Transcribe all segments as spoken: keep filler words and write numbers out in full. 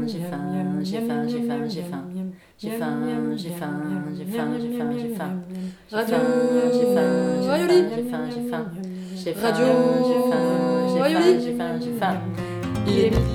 J'ai faim, j'ai faim, j'ai faim, j'ai faim. J'ai faim, j'ai faim, j'ai faim, j'ai faim, j'ai faim. Radio J'ai faim, Rayoli. j'ai faim, j'ai faim. J'ai faim, Radio j'ai faim, j'ai faim, Rayoli. j'ai faim, j'ai faim. Il est midi.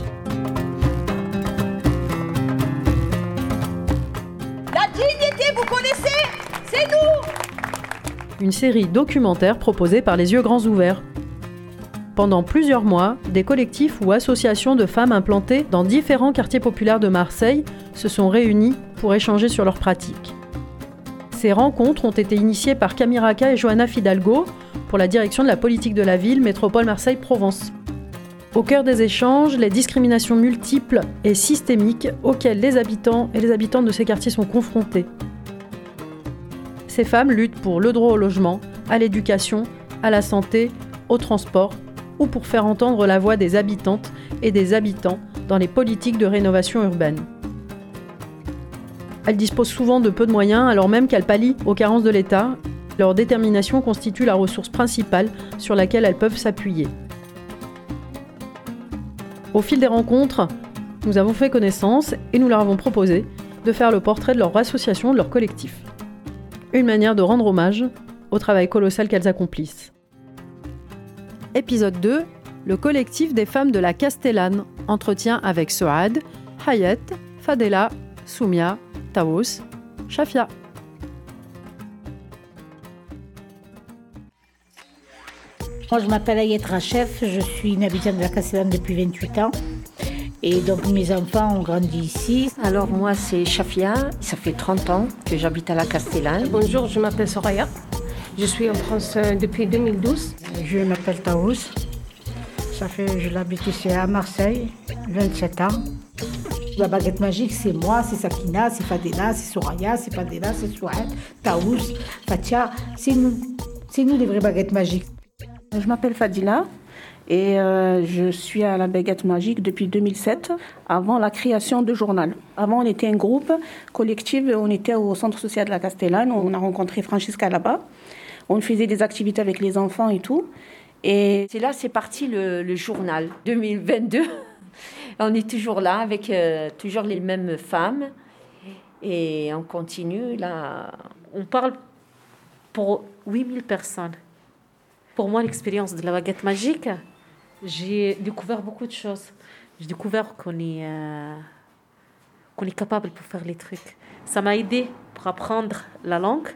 La dignité, vous connaissez? C'est nous! Une série documentaire proposée par Les Yeux Grands Ouverts. Pendant plusieurs mois, des collectifs ou associations de femmes implantées dans différents quartiers populaires de Marseille se sont réunis pour échanger sur leurs pratiques. Ces rencontres ont été initiées par Camiraka et Johanna Fidalgo pour la direction de la politique de la ville Métropole Marseille-Provence. Au cœur des échanges, les discriminations multiples et systémiques auxquelles les habitants et les habitantes de ces quartiers sont confrontés. Ces femmes luttent pour le droit au logement, à l'éducation, à la santé, au transport, ou pour faire entendre la voix des habitantes et des habitants dans les politiques de rénovation urbaine. Elles disposent souvent de peu de moyens alors même qu'elles pallient aux carences de l'État. Leur détermination constitue la ressource principale sur laquelle elles peuvent s'appuyer. Au fil des rencontres, nous avons fait connaissance et nous leur avons proposé de faire le portrait de leur association, de leur collectif. Une manière de rendre hommage au travail colossal qu'elles accomplissent. Épisode deux, le collectif des femmes de la Castellane, entretien avec Souad, Hayat, Fadela, Soumia, Taous, Shafia. Moi, je m'appelle Ayet Rachef, je suis une habitante de la Castellane depuis vingt-huit ans. Et donc, mes enfants ont grandi ici. Alors, moi, c'est Shafia, ça fait trente ans que j'habite à la Castellane. Bonjour, je m'appelle Soraya. Je suis en France depuis deux mille douze. Je m'appelle Taous. Ça fait, je l'habite ici à Marseille, vingt-sept ans. La baguette magique, c'est moi, c'est Sakina, c'est Fadela, c'est Soraya, c'est Fadela, c'est Souad, Taous, Fatia. C'est nous. C'est nous les vraies baguettes magiques. Je m'appelle Fadila et euh, je suis à la baguette magique depuis deux mille sept, avant la création de journal. Avant, on était un groupe collectif, on était au centre social de la Castellane, on a rencontré Francesca là-bas. On faisait des activités avec les enfants et tout. Et c'est là, c'est parti le, le journal deux mille vingt-deux. On est toujours là avec euh, toujours les mêmes femmes. Et on continue là. On parle pour huit mille personnes. Pour moi, l'expérience de la baguette magique, j'ai découvert beaucoup de choses. J'ai découvert qu'on est, euh, qu'on est capable pour faire les trucs. Ça m'a aidé pour apprendre la langue,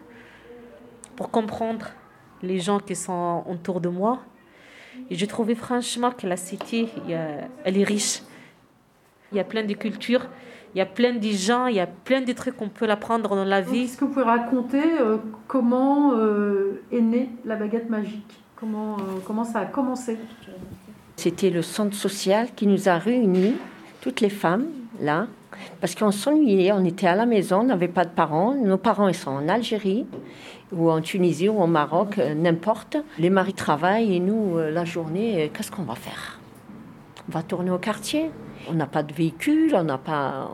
pour comprendre les gens qui sont autour de moi. Et j'ai trouvé franchement que la cité, elle est riche. Il y a plein de cultures, il y a plein de gens, il y a plein de trucs qu'on peut apprendre dans la vie. Est-ce que vous pouvez raconter euh, comment euh, est née la baguette magique ? Comment, euh, comment ça a commencé ? C'était le centre social qui nous a réunis, toutes les femmes, là, parce qu'on s'ennuyait, on était à la maison, on n'avait pas de parents. Nos parents, ils sont en Algérie, ou en Tunisie, ou au Maroc, euh, n'importe. Les maris travaillent et nous, euh, la journée, euh, qu'est-ce qu'on va faire ? On va tourner au quartier. On n'a pas de véhicule, on n'a pas...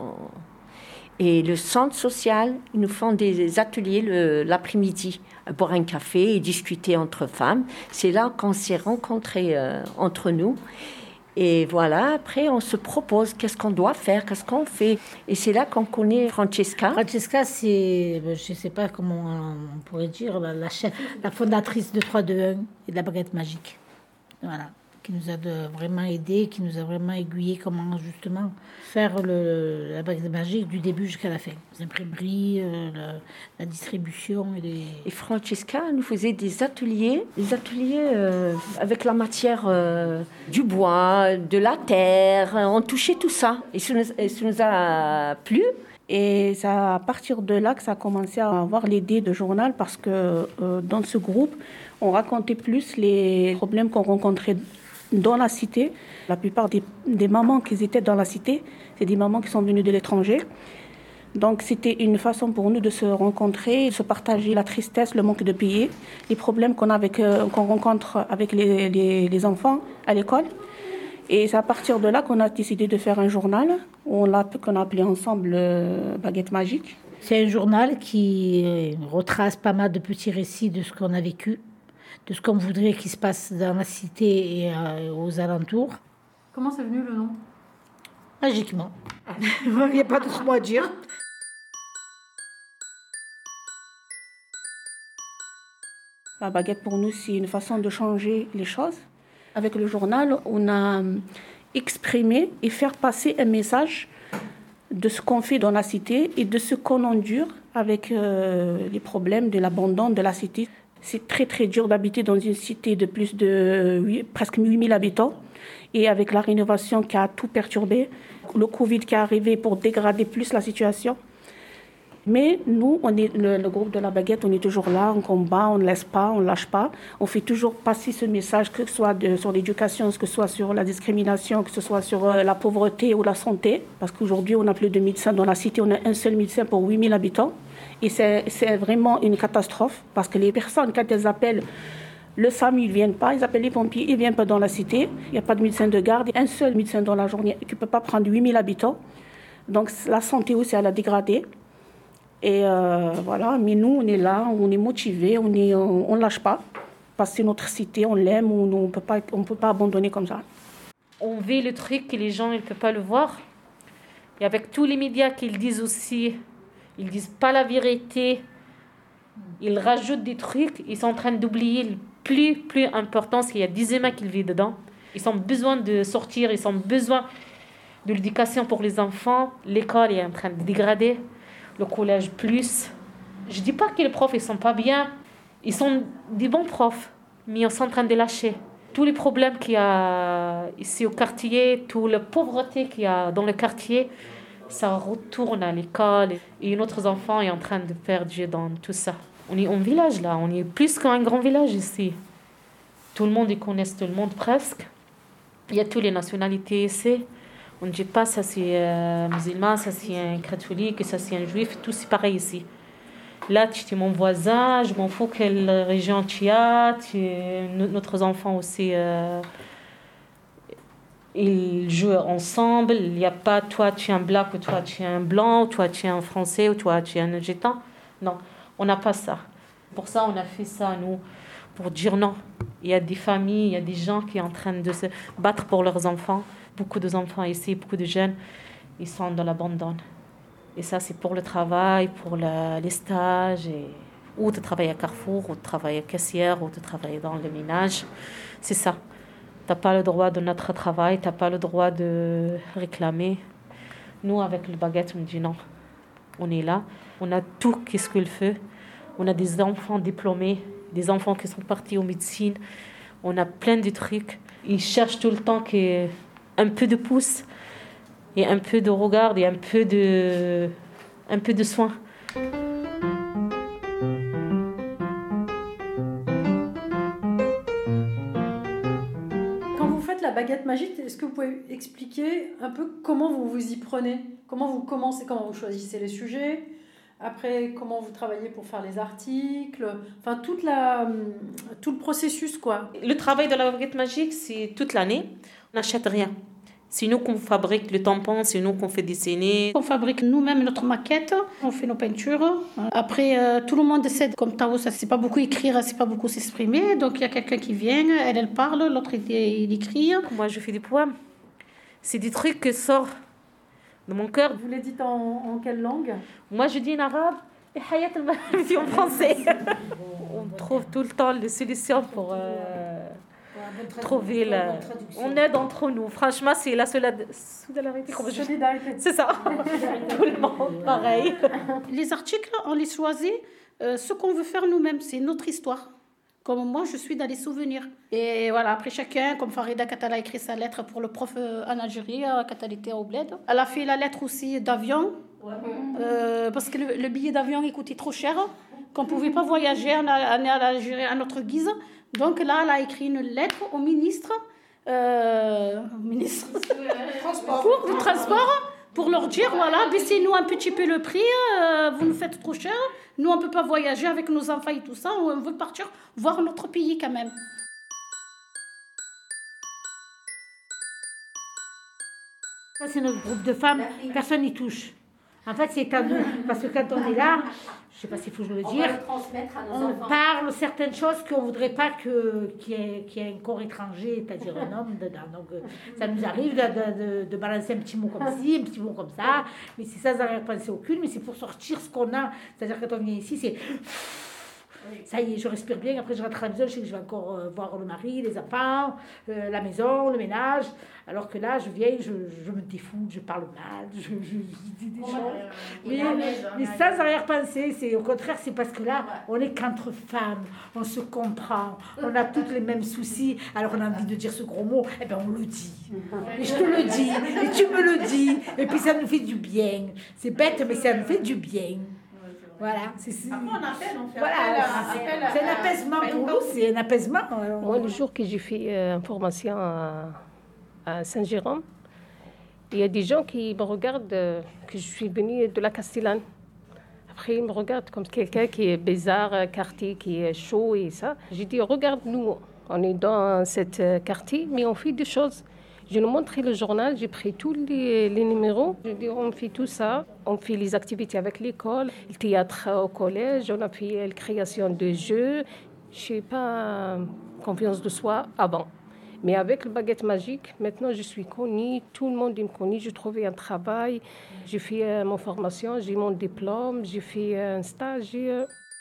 Et le centre social, ils nous font des ateliers le, l'après-midi, boire un café et discuter entre femmes. C'est là qu'on s'est rencontrés euh, entre nous. Et voilà, après, on se propose qu'est-ce qu'on doit faire, qu'est-ce qu'on fait. Et c'est là qu'on connaît Francesca. Francesca, c'est, je ne sais pas comment on pourrait dire, la, la, chef, la fondatrice de trois deux un et de la baguette magique. Voilà, qui nous a de, vraiment aidés, qui nous a vraiment aiguillés comment justement faire le, la baguette magique du début jusqu'à la fin. Les imprimeries, euh, la, la distribution. Et, les... et Francesca nous faisait des ateliers, des ateliers euh, avec la matière euh, du bois, de la terre. On touchait tout ça. Et ça nous, et ça nous a plu. Et c'est à partir de là que ça a commencé à avoir l'idée de journal parce que euh, dans ce groupe, on racontait plus les problèmes qu'on rencontrait dans la cité. La plupart des, des mamans qui étaient dans la cité, c'est des mamans qui sont venues de l'étranger. Donc c'était une façon pour nous de se rencontrer, de se partager la tristesse, le manque de payer, les problèmes qu'on, a avec, euh, qu'on rencontre avec les, les, les enfants à l'école. Et c'est à partir de là qu'on a décidé de faire un journal, on l'a, qu'on a appelé ensemble euh, Baguette Magique. C'est un journal qui euh, retrace pas mal de petits récits de ce qu'on a vécu, de ce qu'on voudrait qu'il se passe dans la cité et euh, aux alentours. Comment c'est venu le nom ? Magiquement. Il n'y a pas d'autre mot à dire. La baguette, pour nous, c'est une façon de changer les choses. Avec le journal, on a exprimé et faire passer un message de ce qu'on fait dans la cité et de ce qu'on endure avec euh, les problèmes de l'abandon de la cité. C'est très, très dur d'habiter dans une cité de plus de huit, presque huit mille habitants. Et avec la rénovation qui a tout perturbé, le Covid qui est arrivé pour dégrader plus la situation. Mais nous, on est le, le groupe de la baguette, on est toujours là, on combat, on ne laisse pas, on ne lâche pas. On fait toujours passer ce message, que ce soit de, sur l'éducation, que ce soit sur la discrimination, que ce soit sur euh, la pauvreté ou la santé. Parce qu'aujourd'hui, on n'a plus de médecins dans la cité, on a un seul médecin pour huit mille habitants. Et c'est, c'est vraiment une catastrophe, parce que les personnes, quand elles appellent le S A M, ils ne viennent pas, ils appellent les pompiers, ils ne viennent pas dans la cité. Il n'y a pas de médecin de garde, un seul médecin dans la journée qui ne peut pas prendre huit mille habitants. Donc la santé aussi, elle a dégradé. Et euh, voilà, mais nous, on est là, on est motivés, on ne on, on lâche pas. Parce que c'est notre cité, on l'aime, on ne peut pas, on peut pas abandonner comme ça. On vit le truc que les gens ne peuvent pas le voir. Et avec tous les médias qu'ils disent aussi, ils ne disent pas la vérité. Ils rajoutent des trucs, ils sont en train d'oublier le plus, plus important, c'est qu'il y a des humains qui vivent dedans. Ils ont besoin de sortir, ils ont besoin de l'éducation pour les enfants. L'école est en train de dégrader. Le collège plus. Je ne dis pas que les profs ne sont pas bien. Ils sont des bons profs, mais ils sont en train de lâcher. Tous les problèmes qu'il y a ici au quartier, toute la pauvreté qu'il y a dans le quartier, ça retourne à l'école. Et notre enfant est en train de perdre dans tout ça. On est en village là, on est plus qu'un grand village ici. Tout le monde, ils connaissent tout le monde presque. Il y a toutes les nationalités ici. On ne dit pas ça c'est euh, musulman, ça c'est un catholique, ça c'est un juif, tout c'est pareil ici. Là, tu es mon voisin, je m'en fous quelle région tu as, tu es, notre enfant aussi, euh, ils jouent ensemble. Il n'y a pas toi tu es un black ou toi tu es un blanc, ou toi tu es un français ou toi tu es un Algérien. Non, on n'a pas ça. Pour ça, on a fait ça, nous, pour dire non. Il y a des familles, il y a des gens qui sont en train de se battre pour leurs enfants. Beaucoup d'enfants ici, beaucoup de jeunes, ils sont dans l'abandon. Et ça, c'est pour le travail, pour la, les stages, et, ou de travailler à Carrefour, ou de travailler caissière, ou de travailler dans le ménage. C'est ça. Tu n'as pas le droit de notre travail, tu n'as pas le droit de réclamer. Nous, avec le baguette, on dit non. On est là, on a tout qu'est-ce qu'il fait. On a des enfants diplômés, des enfants qui sont partis en médecine. On a plein de trucs. Ils cherchent tout le temps que... un peu de pouce et un peu de regard et un peu de, un peu de soin. Quand vous faites la baguette magique, est-ce que vous pouvez expliquer un peu comment vous vous y prenez? Comment vous commencez, comment vous choisissez les sujets? Après, comment vous travaillez pour faire les articles? Enfin, toute la, tout le processus, quoi. Le travail de la baguette magique, c'est toute l'année. On n'achète rien. C'est nous qu'on fabrique le tampon, c'est nous qu'on fait dessiner. On fabrique nous-mêmes notre maquette, on fait nos peintures. Après, euh, tout le monde sait, comme Tao, ça ne sait pas beaucoup écrire, ça ne sait pas beaucoup s'exprimer. Donc, il y a quelqu'un qui vient, elle, elle parle, l'autre, il, il écrit. Moi, je fais des poèmes. C'est des trucs qui sortent de mon cœur. Vous les dites en, en quelle langue? Moi, je dis en arabe et Hayat al-Mahdi en français. On trouve tout le temps les solutions pour... Euh, trouver la... On aide entre nous. Franchement, c'est la solidarité. C'est ça. Tout le monde, pareil. Les articles, on les choisit. Euh, ce qu'on veut faire nous-mêmes, c'est notre histoire. Comme moi, je suis dans les souvenirs. Et voilà, après chacun, comme Farida, quand elle a écrit sa lettre pour le prof en Algérie, quand elle était au bled. Elle a fait la lettre aussi d'avion. Euh, parce que le, le billet d'avion, il coûtait trop cher. Qu'on ne pouvait pas voyager, on allait à l'Algérie à notre guise. Donc là, elle a écrit une lettre au ministre, euh, ministre transport. pour le transport, pour leur dire, voilà, baissez-nous un petit peu le prix, euh, vous nous faites trop cher, nous on ne peut pas voyager avec nos enfants et tout ça, on veut partir voir notre pays quand même. Ça c'est notre groupe de femmes, personne n'y touche. En fait, c'est à nous. Parce que quand on est là, je ne sais pas s'il faut que je le On dire, va le transmettre à nos on enfants. parle certaines choses qu'on ne voudrait pas que, qu'il, y ait, qu'il y ait un corps étranger, c'est-à-dire un homme dedans. Donc, euh, ça nous arrive de, de, de, de balancer un petit mot comme ci, un petit mot comme ça. Mais c'est sans arrière-pensée aucune, mais c'est pour sortir ce qu'on a. C'est-à-dire quand on vient ici, c'est... Ça y est, je respire bien. Après, je rentre à la maison, je sais que je vais encore euh, voir le mari, les enfants, euh, la maison, le ménage. Alors que là, je viens, je, je me défoule, je parle mal, je, je, je dis des choses. Mais, mais sans arrière-pensée, c'est, au contraire, c'est parce que là, on est qu'entre femmes, on se comprend, on a toutes les mêmes soucis. Alors, on a envie de dire ce gros mot, eh bien, on le dit. Et je te le dis, et tu me le dis, et puis ça nous fait du bien. C'est bête, mais ça nous fait du bien. Voilà, c'est ça. Après, on appelle, on fait Voilà, appel, appel, c'est un apaisement pour nous, c'est un apaisement. Moi, le jour que j'ai fait euh, une formation à, à Saint-Jérôme, il y a des gens qui me regardent, euh, que je suis venue de la Castellane. Après, ils me regardent comme quelqu'un qui est bizarre, un quartier qui est chaud et ça. J'ai dit, regarde-nous, on est dans cet quartier, mais on fait des choses. Je lui ai montré le journal, j'ai pris tous les, les numéros. Je dis, on fait tout ça. On fait les activités avec l'école, le théâtre au collège, on a fait la création de jeux. Je n'ai pas confiance de soi avant. Mais avec le baguette magique, maintenant je suis connue, tout le monde me connaît, j'ai trouvé un travail, j'ai fait euh, mon formation, j'ai mon diplôme, j'ai fait un stage. Et,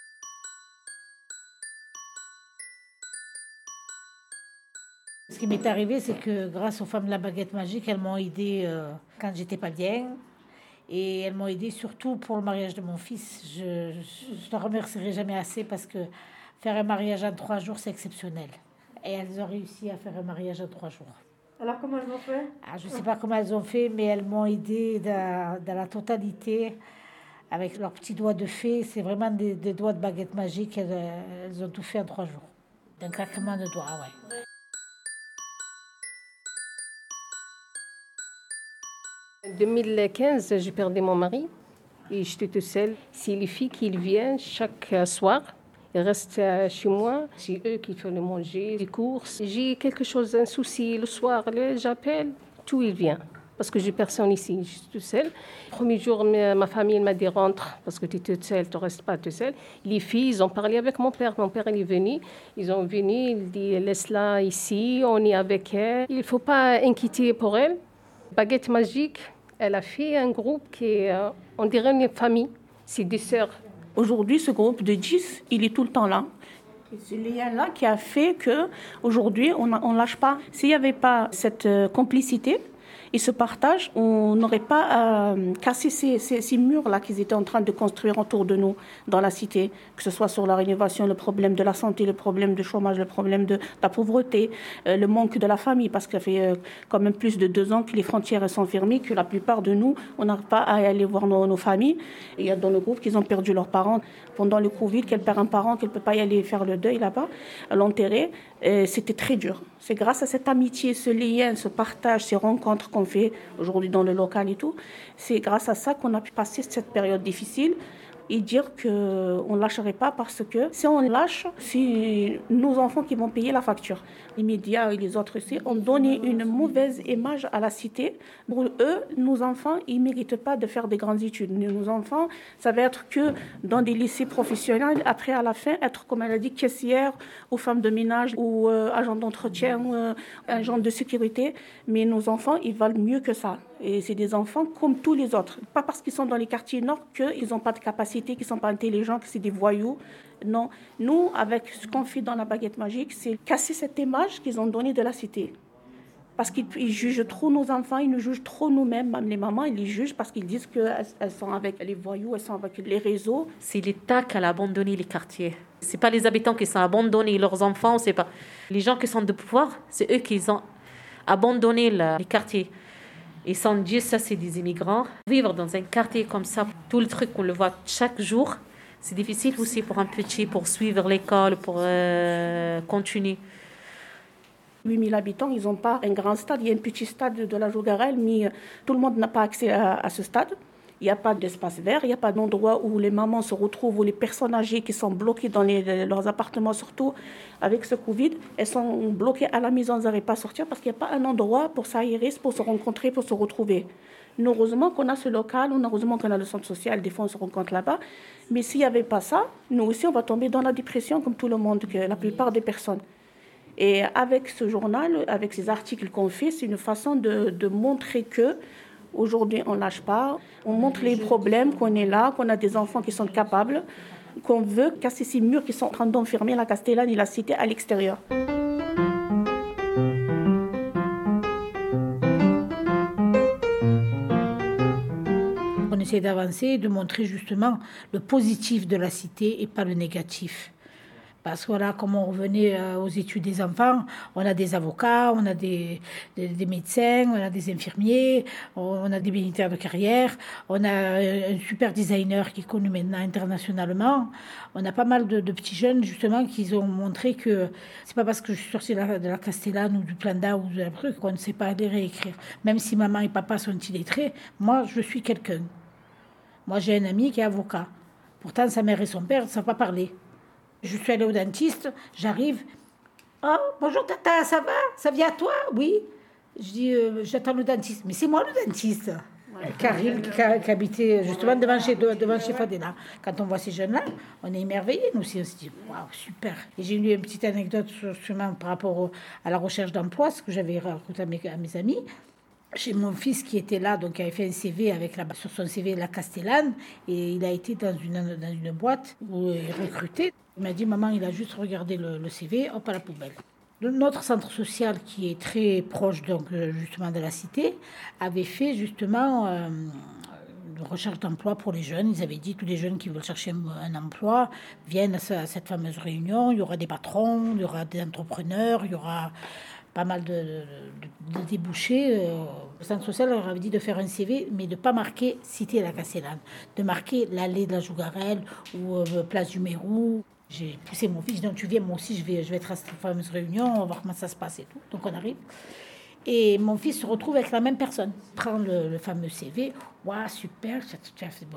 Ce qui m'est arrivé, c'est que grâce aux femmes de la baguette magique, elles m'ont aidée euh, quand j'étais pas bien. Et elles m'ont aidée surtout pour le mariage de mon fils. Je ne la remercierai jamais assez parce que faire un mariage en trois jours, c'est exceptionnel. Et elles ont réussi à faire un mariage en trois jours. Alors, comment elles ont fait? Ah, je ne sais pas comment elles ont fait, mais elles m'ont aidée dans, dans la totalité. Avec leurs petits doigts de fée, c'est vraiment des, des doigts de baguette magique. Elles, elles ont tout fait en trois jours. D'un claquement de doigts, ouais. En deux mille quinze, j'ai perdu mon mari et j'étais toute seule. C'est les filles qui viennent chaque soir. Ils restent chez moi. C'est eux qui font le manger, les courses. J'ai quelque chose, un souci le soir, j'appelle, tout il vient. Parce que j'ai personne ici, je suis toute seule. Le premier jour, ma famille m'a dit rentre parce que tu es toute seule, tu ne restes pas toute seule. Les filles, ils ont parlé avec mon père. Mon père, il est venu. Ils ont venu, il dit laisse-la ici, on est avec elle. Il ne faut pas inquiéter pour elle. Baguette magique. Elle a fait un groupe qui est, euh, on dirait une famille, c'est des sœurs. Aujourd'hui, ce groupe de dix, il est tout le temps là. Et ce lien-là qui a fait qu'aujourd'hui, on ne lâche pas. S'il n'y avait pas cette euh, complicité et ce partage, on n'aurait pas euh, cassé ces, ces, ces murs-là qu'ils étaient en train de construire autour de nous dans la cité, que ce soit sur la rénovation, le problème de la santé, le problème du chômage, le problème de la pauvreté, euh, le manque de la famille, parce que ça fait euh, quand même plus de deux ans que les frontières sont fermées, que la plupart de nous, on n'arrive pas à aller voir nos, nos familles. Et il y a dans le groupe qu'ils ont perdu leurs parents pendant le Covid, qu'elle perd un parent, qu'elle ne peut pas y aller faire le deuil là-bas, l'enterrer. Euh, c'était très dur. C'est grâce à cette amitié, ce lien, ce partage, ces rencontres qu'on fait aujourd'hui dans le local et tout, c'est grâce à ça qu'on a pu passer cette période difficile et dire qu'on ne lâcherait pas parce que si on lâche, c'est nos enfants qui vont payer la facture. Les médias et les autres aussi ont donné une mauvaise image à la cité. Pour eux, nos enfants, ils ne méritent pas de faire des grandes études. Nos enfants, ça va être que dans des lycées professionnels, après à la fin, être, comme elle a dit, caissière ou femme de ménage ou euh, agent d'entretien ou euh, agent de sécurité. Mais nos enfants, ils valent mieux que ça. Et c'est des enfants comme tous les autres. Pas parce qu'ils sont dans les quartiers nord qu'ils n'ont pas de capacité, qu'ils ne sont pas intelligents, que c'est des voyous. Non. Nous, avec ce qu'on fait dans la baguette magique, c'est casser cette image qu'ils ont donnée de la cité. Parce qu'ils jugent trop nos enfants, ils nous jugent trop nous-mêmes. Même les mamans, ils les jugent parce qu'ils disent qu'elles sont avec les voyous, elles sont avec les réseaux. C'est l'État qui a abandonné les quartiers. Ce n'est pas les habitants qui sont abandonnés, leurs enfants, c'est pas... Les gens qui sont de pouvoir, c'est eux qui ont abandonné la, les quartiers. Et sans Dieu, ça, c'est des immigrants. Vivre dans un quartier comme ça, tout le truc, on le voit chaque jour, c'est difficile aussi pour un petit, pour suivre l'école, pour euh, continuer. huit mille habitants, ils n'ont pas un grand stade. Il y a un petit stade de la Jougarelle, mais tout le monde n'a pas accès à, à ce stade. Il n'y a pas d'espace vert, il n'y a pas d'endroit où les mamans se retrouvent, où les personnes âgées qui sont bloquées dans les, leurs appartements, surtout avec ce Covid, elles sont bloquées à la maison, elles n'arrivent pas à sortir parce qu'il n'y a pas un endroit pour s'aérer, pour se rencontrer, pour se retrouver. Nous, heureusement qu'on a ce local, on a heureusement qu'on a le centre social, des fois on se rencontre là-bas. Mais s'il n'y avait pas ça, nous aussi on va tomber dans la dépression comme tout le monde, que la plupart des personnes. Et avec ce journal, avec ces articles qu'on fait, c'est une façon de, de montrer que aujourd'hui on ne lâche pas, on montre les problèmes, qu'on est là, qu'on a des enfants qui sont capables, qu'on veut casser ces murs qui sont en train d'enfermer la Castellane et la cité à l'extérieur. On essaie d'avancer, de montrer justement le positif de la cité et pas le négatif. Parce que voilà, comme on revenait aux études des enfants, on a des avocats, on a des, des, des médecins, on a des infirmiers, on a des militaires de carrière, on a un super designer qui est connu maintenant internationalement. On a pas mal de, de petits jeunes justement qui ont montré que c'est pas parce que je suis sortie de la, de la Castellane ou du Planda ou de la truc qu'on ne sait pas les réécrire. Même si maman et papa sont illettrés, moi je suis quelqu'un. Moi j'ai un ami qui est avocat. Pourtant sa mère et son père ne savent pas parler. Je suis allée au dentiste, j'arrive. Oh, bonjour tata, ça va? Ça vient à toi? Oui. Je dis, euh, j'attends le dentiste. Mais c'est moi le dentiste. Ouais. Karine, qui, qui habitait justement devant chez, devant chez Fadela. Quand on voit ces jeunes-là, on est émerveillés, nous aussi. On se dit, waouh, super. Et j'ai lu une petite anecdote justement par rapport au, à la recherche d'emploi, ce que j'avais raconté à mes, à mes amis. J'ai mon fils qui était là, donc qui avait fait un C V avec la, sur son C V la Castellane, et il a été dans une, dans une boîte où il est recruté. Il m'a dit, maman, il a juste regardé le, le C V, hop, à la poubelle. Notre centre social, qui est très proche donc, justement de la cité, avait fait justement euh, une recherche d'emploi pour les jeunes. Ils avaient dit, tous les jeunes qui veulent chercher un, un emploi viennent à, ce, à cette fameuse réunion. Il y aura des patrons, il y aura des entrepreneurs, il y aura pas mal de, de, de débouchés. Le centre social leur avait dit de faire un C V, mais de ne pas marquer Cité la Castellane, de marquer l'allée de la Jougarelle ou euh, Place du Mérou. J'ai poussé mon fils, donc tu viens, moi aussi je vais, je vais être à cette fameuse réunion, on va voir comment ça se passe et tout. Donc on arrive. Et mon fils se retrouve avec la même personne. Prend le, le fameux C V. Waouh, super, tu as fait bon.